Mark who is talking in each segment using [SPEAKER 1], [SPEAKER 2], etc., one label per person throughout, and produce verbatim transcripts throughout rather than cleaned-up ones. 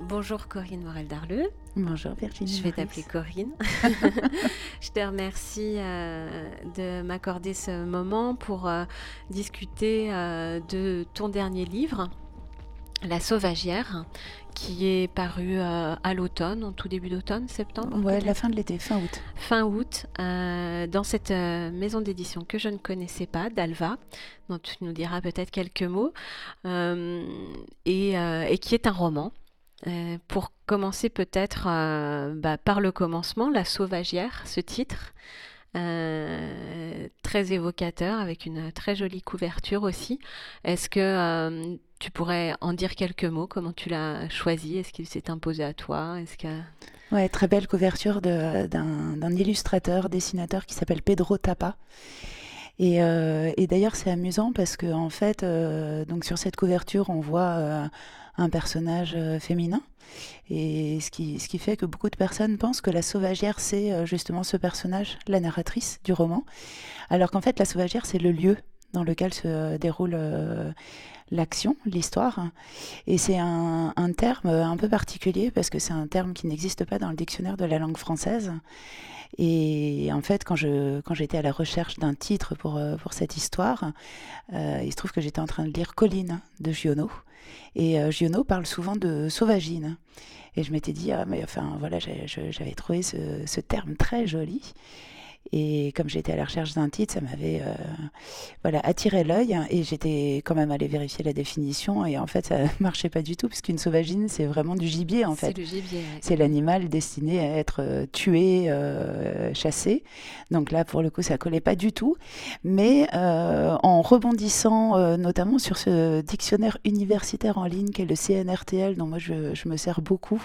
[SPEAKER 1] Bonjour Corinne Morel-Darleux.
[SPEAKER 2] Bonjour Virginie.
[SPEAKER 1] Je vais
[SPEAKER 2] Maurice.
[SPEAKER 1] t'appeler Corinne. Je te remercie euh, de m'accorder ce moment pour euh, discuter euh, de ton dernier livre, La Sauvagière, qui est paru euh, à l'automne, en tout début d'automne, septembre
[SPEAKER 2] Ouais,
[SPEAKER 1] peut-être
[SPEAKER 2] la fin de l'été, fin août.
[SPEAKER 1] Fin août, euh, dans cette euh, maison d'édition que je ne connaissais pas, d'Alva, dont tu nous diras peut-être quelques mots, euh, et, euh, et qui est un roman. Euh, pour commencer peut-être euh, bah, par le commencement, La Sauvagière, ce titre, euh, très évocateur, avec une très jolie couverture aussi. Est-ce que euh, tu pourrais en dire quelques mots? Comment tu l'as choisi? Est-ce qu'il s'est imposé à toi? Est-ce que...
[SPEAKER 2] Ouais, très belle couverture de- d'un d'un illustrateur, dessinateur qui s'appelle Pedro Tapa. Et, euh, et d'ailleurs, c'est amusant parce que en fait, euh, donc sur cette couverture, on voit euh, un personnage euh, féminin. Et ce qui, ce qui fait que beaucoup de personnes pensent que la sauvagière, c'est euh, justement ce personnage, la narratrice du roman. Alors qu'en fait, la sauvagière, c'est le lieu dans lequel se déroule euh, l'action, l'histoire. Et c'est un, un terme un peu particulier parce que c'est un terme qui n'existe pas dans le dictionnaire de la langue française. Et en fait, quand, je, quand j'étais à la recherche d'un titre pour, euh, pour cette histoire, euh, il se trouve que j'étais en train de lire Colline de Giono. Et euh, Giono parle souvent de sauvagine. Et je m'étais dit, ah, mais enfin, voilà, j'ai- je- j'avais trouvé ce, ce terme très joli. Et comme j'étais à la recherche d'un titre, ça m'avait euh, voilà, attiré l'œil. Et j'étais quand même allée vérifier la définition. Et en fait, ça ne marchait pas du tout, puisqu'une sauvagine, c'est vraiment du gibier, en
[SPEAKER 1] C'est
[SPEAKER 2] fait.
[SPEAKER 1] le gibier, ouais.
[SPEAKER 2] C'est l'animal destiné à être euh, tué, euh, chassé. Donc là, pour le coup, ça collait pas du tout. Mais euh, en rebondissant euh, notamment sur ce dictionnaire universitaire en ligne qu'est le C N R T L, dont moi je, je me sers beaucoup,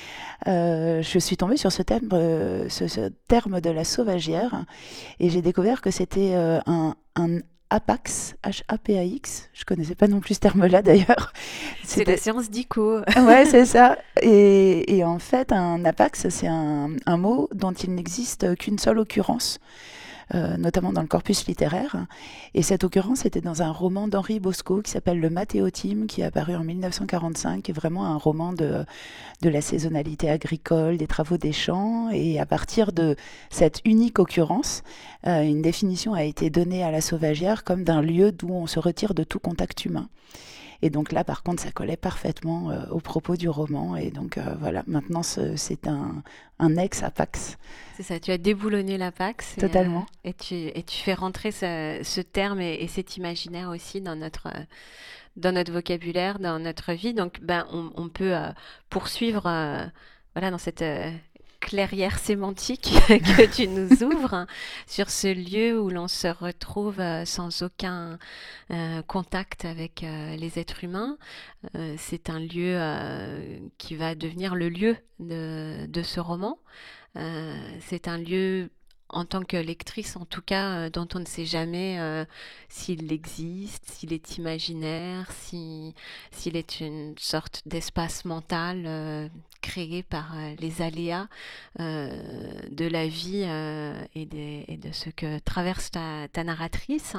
[SPEAKER 2] euh, je suis tombée sur ce terme, euh, ce, ce terme de la sauvagière et j'ai découvert que c'était euh, un, un Apax, H A P A X. Je connaissais pas non plus ce terme-là d'ailleurs.
[SPEAKER 1] C'est la
[SPEAKER 2] C'était
[SPEAKER 1] séance d'ico.
[SPEAKER 2] Ouais, c'est ça. Et, et en fait, un apax, c'est un, un mot dont il n'existe qu'une seule occurrence, euh, notamment dans le corpus littéraire. Et cette occurrence était dans un roman d'Henri Bosco qui s'appelle Le Mathéotime, qui est apparu en mille neuf cent quarante-cinq, qui est vraiment un roman de, de la saisonnalité agricole, des travaux des champs. Et à partir de cette unique occurrence, euh, une définition a été donnée à la sauvagière comme d'un lieu d'où on se retire de tout contact humain. Et donc là, par contre, ça collait parfaitement euh, au propos du roman. Et donc euh, voilà, maintenant, ce- c'est un, un ex-Apax,
[SPEAKER 1] C'est ça, tu as déboulonné la Pax et, euh,
[SPEAKER 2] totalement.
[SPEAKER 1] et tu, et tu fais rentrer ce, ce terme et, et cet imaginaire aussi dans notre, euh, dans notre vocabulaire, dans notre vie. Donc, ben, on, on peut euh, poursuivre euh, voilà, dans cette euh, clairière sémantique que tu nous ouvres hein, sur ce lieu où l'on se retrouve euh, sans aucun euh, contact avec euh, les êtres humains. Euh, c'est un lieu euh, qui va devenir le lieu de, de ce roman. Euh, c'est un lieu, en tant que lectrice en tout cas, euh, dont on ne sait jamais euh, s'il existe, s'il est imaginaire, si, s'il est une sorte d'espace mental euh, créé par euh, les aléas euh, de la vie euh, et, des- et de ce que traverse ta, ta narratrice.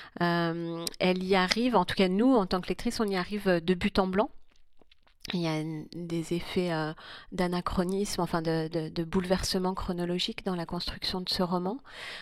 [SPEAKER 1] Euh, elle y arrive, en tout cas nous, en tant que lectrice, on y arrive de but en blanc. Il y a n- des effets euh, d'anachronisme, enfin de, de, de bouleversement chronologique dans la construction de ce roman.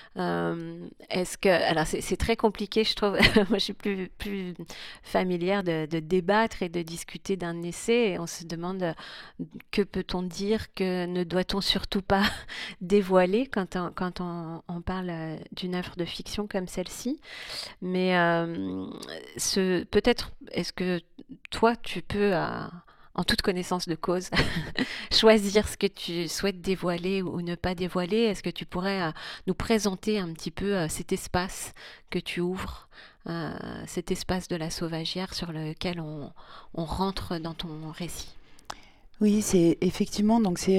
[SPEAKER 1] Euh, est-ce que, alors c'est c'est très compliqué, je trouve. Moi, je suis plus, plus familière de, de débattre et de discuter d'un essai. Et on se demande euh, que peut-on dire, que ne doit-on surtout pas dévoiler quand on, quand on, on parle euh, d'une œuvre de fiction comme celle-ci. Mais euh, ce, peut-être, est-ce que toi, tu peux, euh, en toute connaissance de cause, choisir ce que tu souhaites dévoiler ou ne pas dévoiler? Est-ce que tu pourrais euh, nous présenter un petit peu euh, cet espace que tu ouvres, euh, cet espace de la sauvagière sur lequel on, on rentre dans ton récit?
[SPEAKER 2] Oui, c'est effectivement donc c'est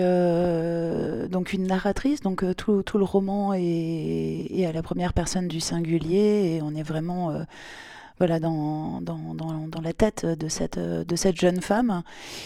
[SPEAKER 2] euh, donc une narratrice. Donc euh, tout, tout le roman est, est à la première personne du singulier et on est vraiment euh, voilà dans, dans, dans, dans la tête de cette euh, de cette jeune femme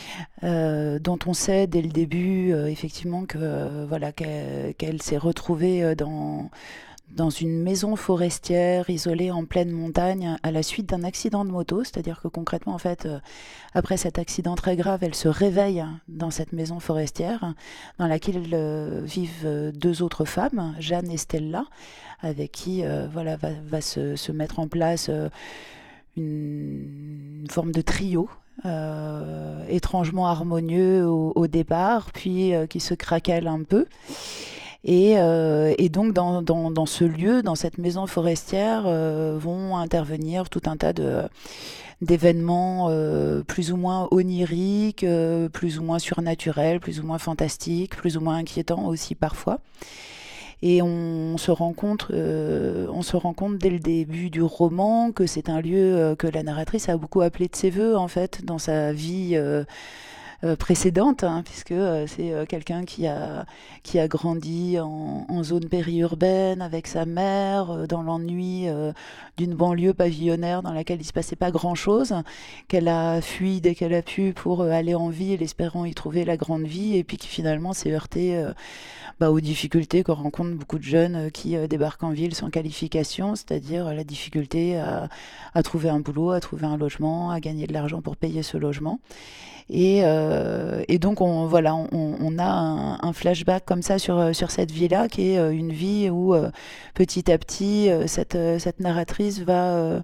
[SPEAKER 2] euh, dont on sait dès le début euh, effectivement que euh, voilà qu'elle, qu'elle s'est retrouvée euh, dans dans une maison forestière isolée en pleine montagne à la suite d'un accident de moto, c'est-à-dire que concrètement, en fait, euh, après cet accident très grave, elle se réveille dans cette maison forestière dans laquelle euh, vivent euh, deux autres femmes, Jeanne et Stella, avec qui euh, voilà, va, va se, se mettre en place euh, une, une forme de trio. Euh, étrangement harmonieux au, au départ, puis euh, qui se craquelle un peu. Et, euh, et donc dans, dans, dans ce lieu, dans cette maison forestière, euh, vont intervenir tout un tas de, d'événements euh, plus ou moins oniriques, euh, plus ou moins surnaturels, plus ou moins fantastiques, plus ou moins inquiétants aussi parfois. Et on se rend compte, euh, on se rend compte dès le début du roman que c'est un lieu euh, que la narratrice a beaucoup appelé de ses voeux en fait dans sa vie euh, euh, précédente, hein, puisque euh, c'est euh, quelqu'un qui a, qui a grandi en, en zone périurbaine avec sa mère, euh, dans l'ennui euh, d'une banlieue pavillonnaire dans laquelle il ne se passait pas grand-chose, qu'elle a fui dès qu'elle a pu pour euh, aller en ville, espérant y trouver la grande vie, et puis qui finalement s'est heurtée euh, bah, aux difficultés que rencontrent beaucoup de jeunes euh, qui euh, débarquent en ville sans qualification, c'est-à-dire euh, la difficulté à, à trouver un boulot, à trouver un logement, à gagner de l'argent pour payer ce logement. Et, euh, et donc, on, voilà, on, on a un, un flashback comme ça sur, sur cette vie-là, qui est euh, une vie où, euh, petit à petit, euh, cette, euh, cette narratrice va euh,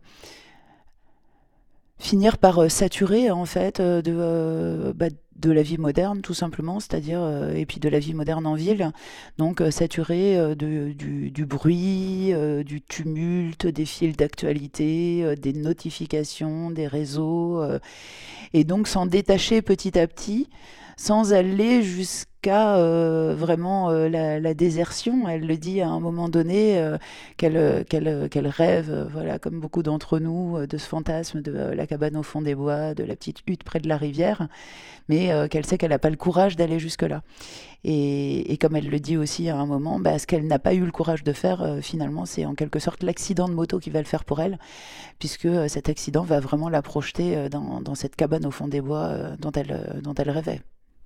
[SPEAKER 2] finir par euh, saturer, en fait, euh, de, euh, bah, de la vie moderne, tout simplement, c'est-à-dire, euh, et puis de la vie moderne en ville. Donc, euh, saturée euh, de, du, du bruit, euh, du tumulte, des fils d'actualité, euh, des notifications, des réseaux. euh, et donc s'en détacher petit à petit, sans aller jusqu'à euh, vraiment euh, la, la désertion. Elle le dit à un moment donné, euh, qu'elle euh, qu'elle, euh, qu'elle rêve, euh, voilà, comme beaucoup d'entre nous, euh, de ce fantasme de euh, la cabane au fond des bois, de la petite hutte près de la rivière, mais euh, qu'elle sait qu'elle n'a pas le courage d'aller jusque-là. Et, et comme elle le dit aussi à un moment, bah, ce qu'elle n'a pas eu le courage de faire, euh, finalement, c'est en quelque sorte l'accident de moto qui va le faire pour elle, puisque euh, cet accident va vraiment la projeter euh, dans, dans cette cabane au fond des bois euh, dont, elle, euh, dont elle rêvait.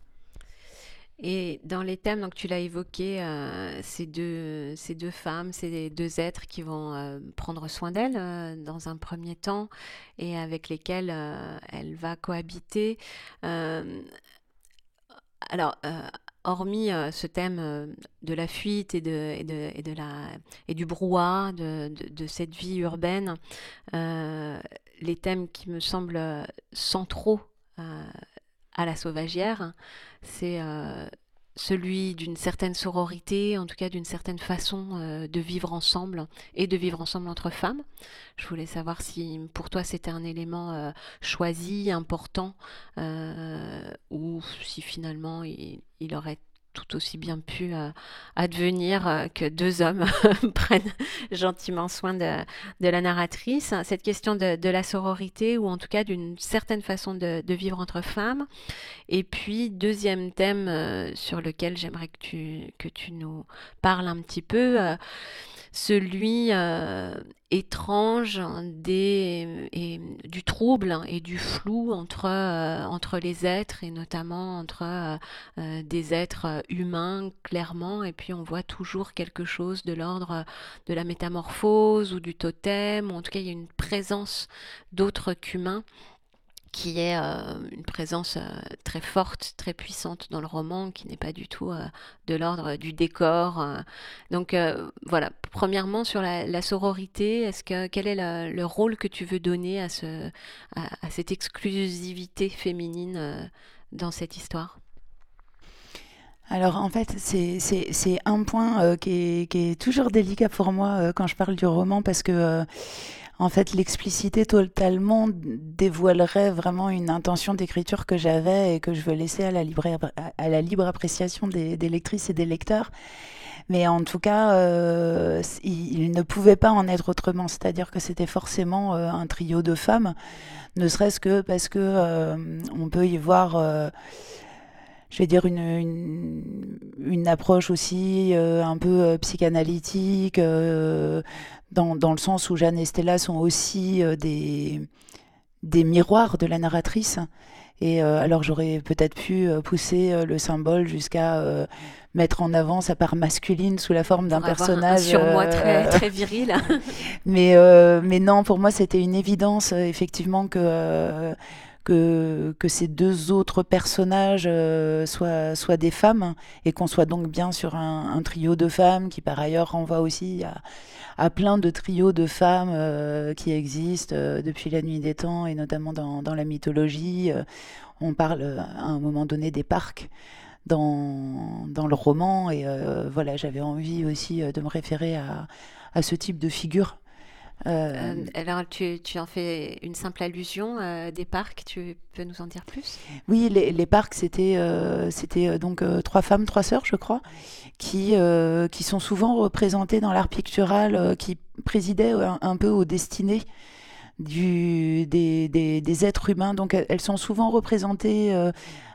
[SPEAKER 1] Et dans les thèmes, donc tu l'as évoqué, euh, ces deux, ces deux femmes, ces deux êtres qui vont euh, prendre soin d'elle euh, dans un premier temps et avec lesquels euh, elle va cohabiter. Euh, alors, euh, hormis euh, ce thème euh, de la fuite et, de, et, de, et, de la, et du brouhaha de, de, de cette vie urbaine, euh, les thèmes qui me semblent euh, centraux euh, à la sauvagière, c'est euh, celui d'une certaine sororité, en tout cas d'une certaine façon euh, de vivre ensemble et de vivre ensemble entre femmes. Je voulais savoir si pour toi c'était un élément euh, choisi, important, euh, ou si finalement il, il aurait tout aussi bien pu euh, advenir euh, que deux hommes prennent gentiment soin de, de la narratrice. Cette question de, de la sororité, ou en tout cas d'une certaine façon de, de vivre entre femmes. Et puis, deuxième thème euh, sur lequel j'aimerais que tu, que tu nous parles un petit peu, euh, celui euh, étrange des, et, du trouble et du flou entre, euh, entre les êtres, et notamment entre euh, euh, des êtres humains, clairement, et puis on voit toujours quelque chose de l'ordre de la métamorphose ou du totem, ou en tout cas il y a une présence d'autres qu'humains qui est euh, une présence euh, très forte, très puissante dans le roman, qui n'est pas du tout euh, de l'ordre du décor. euh. Donc euh, voilà, premièrement sur la, la sororité, est-ce que quel est le, le rôle que tu veux donner à, ce, à, à cette exclusivité féminine euh, dans cette histoire?
[SPEAKER 2] Alors en fait, c'est, c'est, c'est un point euh, qui, est, qui est toujours délicat pour moi euh, quand je parle du roman, parce que euh, en fait, l'explicité totalement dévoilerait vraiment une intention d'écriture que j'avais et que je veux laisser à la libre, à la libre appréciation des, des lectrices et des lecteurs. Mais en tout cas, euh, il, il ne pouvait pas en être autrement. C'est-à-dire que c'était forcément euh, un trio de femmes, ne serait-ce que parce que euh, on peut y voir... Euh, je vais dire une, une, une approche aussi euh, un peu euh, psychanalytique, euh, dans, dans le sens où Jeanne et Stella sont aussi euh, des, des miroirs de la narratrice. Et euh, alors j'aurais peut-être pu euh, pousser euh, le symbole jusqu'à euh, mettre en avant sa part masculine sous la forme d'un
[SPEAKER 1] Pour avoir un, un
[SPEAKER 2] personnage.
[SPEAKER 1] surmoi très,
[SPEAKER 2] euh,
[SPEAKER 1] très viril.
[SPEAKER 2] mais, euh, mais non, pour moi, c'était une évidence, euh, effectivement, que, euh, que, que ces deux autres personnages euh, soient, soient des femmes, et qu'on soit donc bien sur un, un trio de femmes qui, par ailleurs, renvoie aussi à, à plein de trios de femmes euh, qui existent euh, depuis la nuit des temps, et notamment dans, dans la mythologie. Euh, on parle euh, à un moment donné des parcs dans, dans le roman, et euh, voilà, j'avais envie aussi euh, de me référer à, à ce type de figure. Euh,
[SPEAKER 1] Euh, alors, tu, tu en fais une simple allusion euh, des parcs, tu peux nous en dire plus?
[SPEAKER 2] oui, les, les parcs, c'était euh, c'était euh, donc euh, trois femmes, trois sœurs, je crois, qui, euh, qui sont souvent représentées dans l'art pictural, euh, qui présidaient un, un peu aux destinées du, des, des, des êtres humains. Donc elles elles sont souvent représentées euh,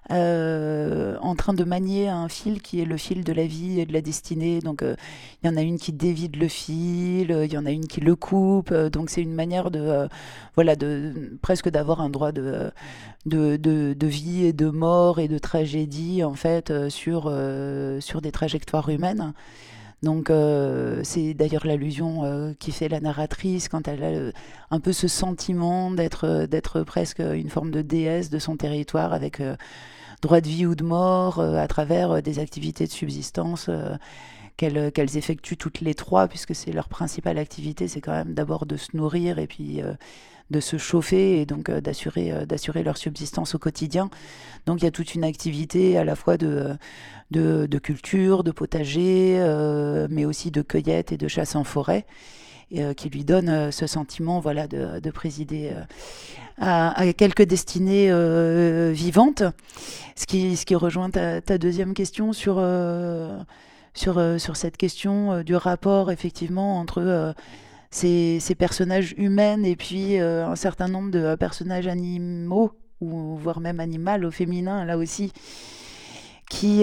[SPEAKER 2] euh, en train de manier un fil qui est le fil de la vie et de la destinée. Donc euh, il y en a une qui dévide le fil, euh, il y en a une qui le coupe. Euh, donc c'est une manière de, euh, voilà, de presque d'avoir un droit de, de, de, de vie et de mort et de tragédie en fait euh, sur, euh, sur des trajectoires humaines. Donc euh, c'est d'ailleurs l'allusion euh, qui fait la narratrice quand elle a euh, un peu ce sentiment d'être euh, d'être presque une forme de déesse de son territoire, avec euh, droit de vie ou de mort euh, à travers euh, des activités de subsistance euh, qu'elles qu'elles effectuent toutes les trois, puisque c'est leur principale activité, c'est quand même d'abord de se nourrir et puis euh, de se chauffer, et donc euh, d'assurer euh, d'assurer leur subsistance au quotidien. Donc il y a toute une activité à la fois de, de, de culture, de potager, euh, mais aussi de cueillette et de chasse en forêt, et, euh, qui lui donne euh, ce sentiment, voilà, de, de présider euh, à, à quelques destinées euh, vivantes. Ce qui, ce qui rejoint ta, ta deuxième question sur, euh, sur, euh, sur cette question euh, du rapport, effectivement, entre euh, ces, ces personnages humains et puis euh, un certain nombre de euh, personnages animaux, ou voire même animal au féminin, là aussi, qui,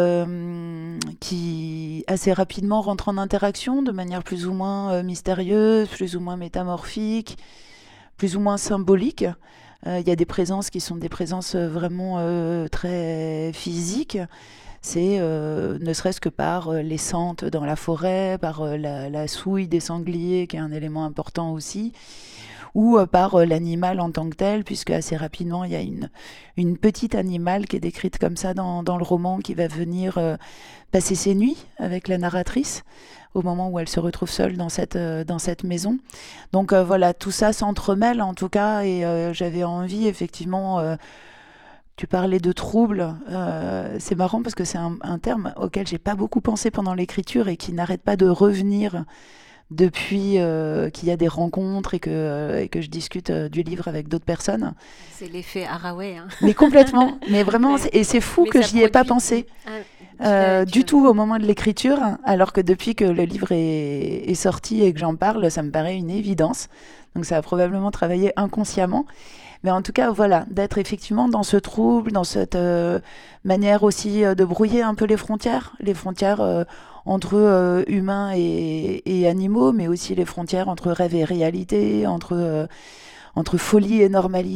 [SPEAKER 2] euh, qui assez rapidement rentrent en interaction de manière plus ou moins euh, mystérieuse, plus ou moins métamorphique, plus ou moins symbolique. Euh, Il y a des présences qui sont des présences euh, vraiment euh, très physiques. C'est euh, ne serait-ce que par euh, les sentes dans la forêt, par euh, la, la souille des sangliers, qui est un élément important aussi, ou euh, par euh, l'animal en tant que tel, puisque assez rapidement, il y a une, une petite animale qui est décrite comme ça dans, dans le roman, qui va venir euh, passer ses nuits avec la narratrice, au moment où elle se retrouve seule dans cette, euh, dans cette maison. Donc euh, voilà, tout ça s'entremêle en tout cas, et euh, j'avais envie effectivement... Euh, tu parlais de trouble, euh, c'est marrant parce que c'est un, un terme auquel j'ai pas beaucoup pensé pendant l'écriture et qui n'arrête pas de revenir depuis euh, qu'il y a des rencontres et que, euh, et que je discute euh, du livre avec d'autres personnes.
[SPEAKER 1] C'est l'effet Haraway, hein.
[SPEAKER 2] Mais complètement, mais vraiment,
[SPEAKER 1] Mais,
[SPEAKER 2] c'est- et c'est fou
[SPEAKER 1] mais
[SPEAKER 2] que
[SPEAKER 1] ça
[SPEAKER 2] j'y ai pas
[SPEAKER 1] produit.
[SPEAKER 2] pensé
[SPEAKER 1] Ah, tu
[SPEAKER 2] euh,
[SPEAKER 1] l'as,
[SPEAKER 2] du
[SPEAKER 1] tu...
[SPEAKER 2] tout au moment de l'écriture, alors que depuis que le livre est, est sorti et que j'en parle, ça me paraît une évidence. Donc ça a probablement travaillé inconsciemment. Mais en tout cas, voilà, d'être effectivement dans ce trouble, dans cette euh, manière aussi euh, de brouiller un peu les frontières, les frontières euh, entre euh, humains et, et animaux, mais aussi les frontières entre rêve et réalité, entre, euh, entre folie et normalité.